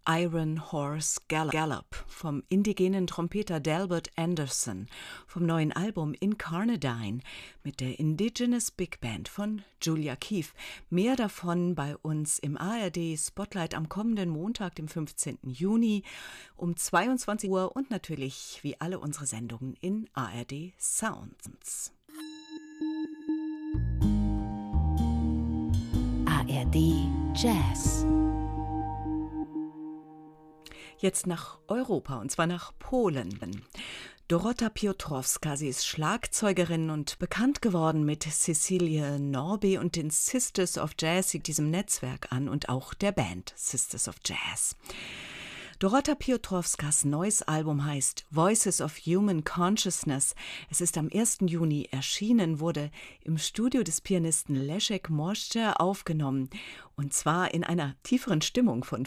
Iron Horse Gallop vom indigenen Trompeter Delbert Anderson vom neuen Album Incarnadine mit der Indigenous Big Band von Julia Keefe. Mehr davon bei uns im ARD Spotlight am kommenden Montag, dem 15. Juni um 22 Uhr und natürlich wie alle unsere Sendungen in ARD Sounds. ARD Jazz. Jetzt nach Europa, und zwar nach Polen. Dorota Piotrowska, sie ist Schlagzeugerin und bekannt geworden mit Cecilie Norby und den Sisters of Jazz, sie diesem Netzwerk an und auch der Band Sisters of Jazz. Dorota Piotrowskas neues Album heißt Voices of Human Consciousness. Es ist am 1. Juni erschienen, wurde im Studio des Pianisten Leszek Moszczer aufgenommen. Und zwar in einer tieferen Stimmung von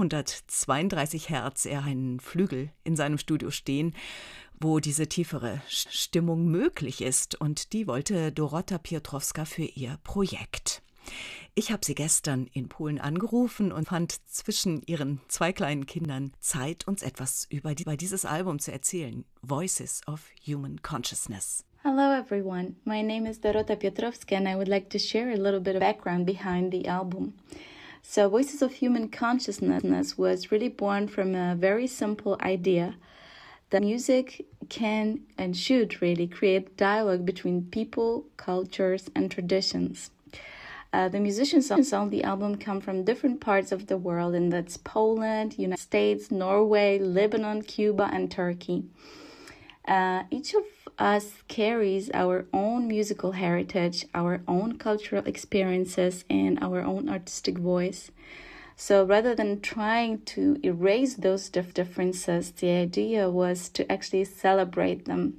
432 Hertz. Er hat einen Flügel in seinem Studio stehen, wo diese tiefere Stimmung möglich ist. Und die wollte Dorota Piotrowska für ihr Projekt. Ich habe sie gestern in Polen angerufen und fand zwischen ihren 2 kleinen Kindern Zeit, uns etwas über dieses Album zu erzählen. Voices of Human Consciousness. Hello everyone, my name is Dorota Piotrowska and I would like to share a little bit of background behind the album. So Voices of Human Consciousness was really born from a very simple idea. The music can and should really create dialogue between people, cultures and traditions. The musicians on the album come from different parts of the world, and that's Poland, United States, Norway, Lebanon, Cuba, and Turkey. Each of us carries our own musical heritage, our own cultural experiences, and our own artistic voice. So rather than trying to erase those differences, the idea was to actually celebrate them.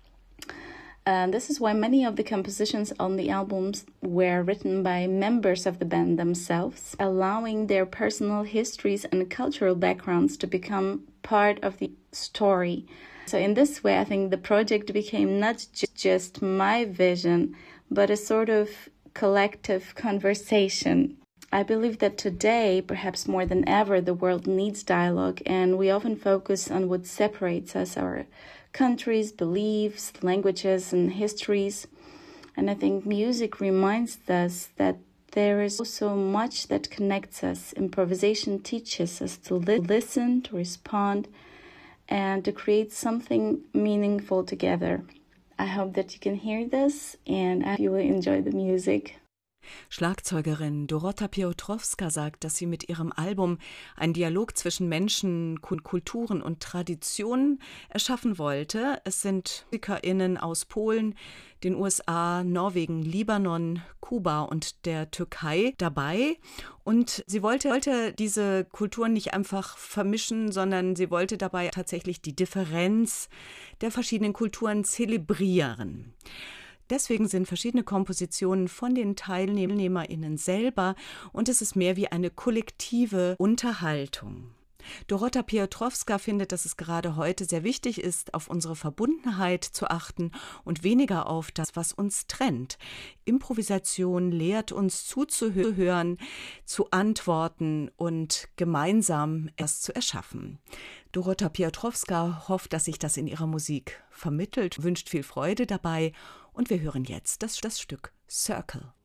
This is why many of the compositions on the albums were written by members of the band themselves, allowing their personal histories and cultural backgrounds to become part of the story. So in this way, I think the project became not just my vision, but a sort of collective conversation. I believe that today, perhaps more than ever, the world needs dialogue, and we often focus on what separates us, our countries, beliefs, languages, and histories. And I think music reminds us that there is so much that connects us. Improvisation teaches us to listen, to respond, and to create something meaningful together. I hope that you can hear this, and I hope you will enjoy the music. Schlagzeugerin Dorota Piotrowska sagt, dass sie mit ihrem Album einen Dialog zwischen Menschen, Kulturen und Traditionen erschaffen wollte. Es sind MusikerInnen aus Polen, den USA, Norwegen, Libanon, Kuba und der Türkei dabei. Und sie wollte diese Kulturen nicht einfach vermischen, sondern sie wollte dabei tatsächlich die Differenz der verschiedenen Kulturen zelebrieren. Deswegen sind verschiedene Kompositionen von den TeilnehmerInnen selber und es ist mehr wie eine kollektive Unterhaltung. Dorota Piotrowska findet, dass es gerade heute sehr wichtig ist, auf unsere Verbundenheit zu achten und weniger auf das, was uns trennt. Improvisation lehrt uns zuzuhören, zu antworten und gemeinsam etwas zu erschaffen. Dorota Piotrowska hofft, dass sich das in ihrer Musik vermittelt, wünscht viel Freude dabei und wir hören jetzt das Stück Circle.